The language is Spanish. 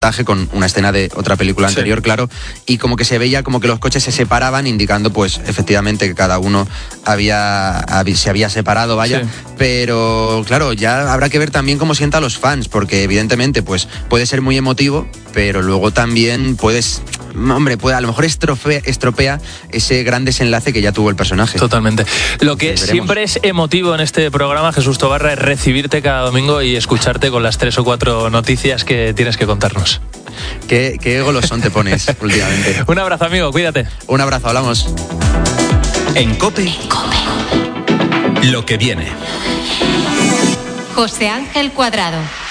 con una escena de otra película anterior, claro, y como que se veía como que los coches se separaban, indicando pues efectivamente que cada uno se había separado, vaya, pero claro, ya habrá que ver también cómo sienta a los fans, porque evidentemente pues puede ser muy emotivo, pero luego también a lo mejor estropea ese gran desenlace que ya tuvo el personaje. Totalmente. Lo que siempre es emotivo en este programa, Jesús Tobarra, es recibirte cada domingo y escucharte con las 3 o 4 noticias que tienes que contarnos. Qué golosón te pones últimamente. Un abrazo, amigo, cuídate. Un abrazo, hablamos. En COPE, lo que viene. José Ángel Cuadrado.